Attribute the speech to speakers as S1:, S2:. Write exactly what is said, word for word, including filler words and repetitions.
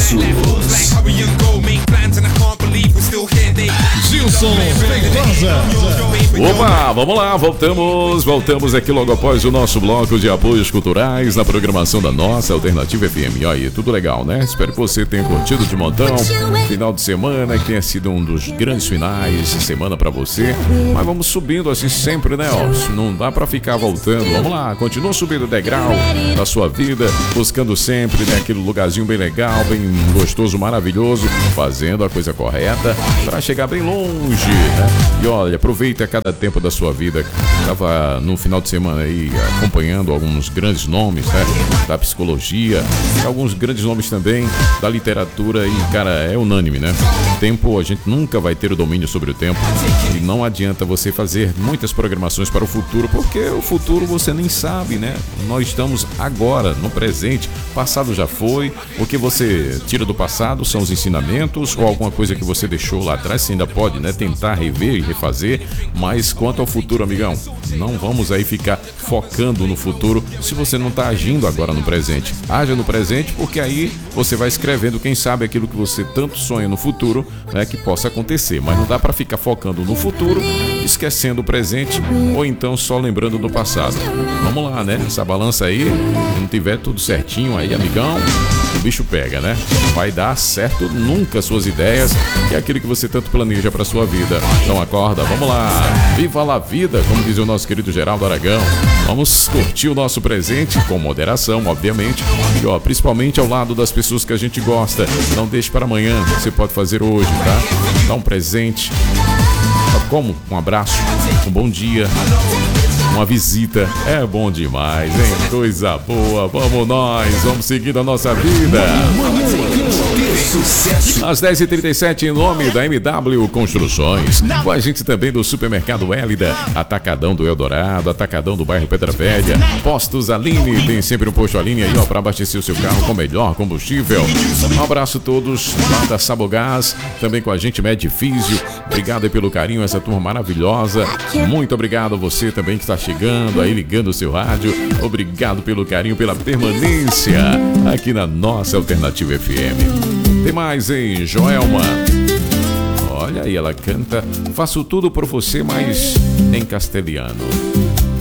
S1: passos. Gilson Feitosa.
S2: Opa, vamos lá, voltamos, voltamos aqui logo após o nosso bloco de apoios culturais na programação da nossa Alternativa F M. Olha aí, tudo legal, né? Espero que você tenha curtido de montão. Final de semana, que tenha sido um dos grandes finais de semana pra você. Mas vamos subindo assim sempre, né? Ó, não dá pra ficar voltando. Vamos lá, continua subindo o degrau da sua vida, buscando sempre, né, aquele lugarzinho bem legal, bem gostoso, maravilhoso, fazendo a coisa correta pra chegar bem longe, né? E olha, aproveita cada tempo da sua vida. Tava no final de semana aí acompanhando alguns grandes nomes, né, da psicologia, alguns grandes nomes também da literatura e, cara, é unânime, né? O tempo, a gente nunca vai ter o domínio sobre o tempo e não adianta você fazer muitas programações para o futuro, porque o futuro você nem sabe, né? Nós estamos agora, no presente, passado já foi, o que você tira do passado são os ensinamentos ou alguma coisa que você deixou lá atrás, você ainda pode, né, tentar rever e refazer, mas quanto ao futuro, amigão, não vamos aí ficar focando no futuro se você não está agindo agora no presente. Haja no presente, porque aí você vai escrevendo, quem sabe, aquilo que você tanto sonha no futuro, né, que possa acontecer, mas não dá para ficar focando no futuro, esquecendo o presente ou então só lembrando do passado. Vamos lá, né? Essa balança aí, se não tiver tudo certinho aí, amigão, o bicho pega, né? Vai dar certo nunca suas ideias e aquilo que você tanto planeja para sua vida. Então acorda, vamos lá, viva a vida, como diz o nosso querido Geraldo Aragão. Vamos curtir o nosso presente com moderação, obviamente, e ó, principalmente ao lado das pessoas que a gente gosta. Não deixe para amanhã, você pode fazer hoje, tá? Dá um presente, como um abraço, um bom dia, uma visita, é bom demais, hein? Coisa boa, vamos nós, vamos seguindo a nossa vida. Às dez e trinta e sete, em nome da M W Construções, com a gente também do Supermercado Hélida, Atacadão do Eldorado, Atacadão do bairro Pedra Velha, Postos Aline, tem sempre um posto Aline aí, ó, para abastecer o seu carro com o melhor combustível. Um abraço a todos lá da Sabogás, também com a gente Medfísio, obrigado aí pelo carinho, essa turma maravilhosa, muito obrigado a você também que está chegando aí, ligando o seu rádio, obrigado pelo carinho, pela permanência aqui na nossa Alternativa F M. Tem mais, hein, Joelma? Olha aí, ela canta Faço Tudo Por Você, mas em castelhano.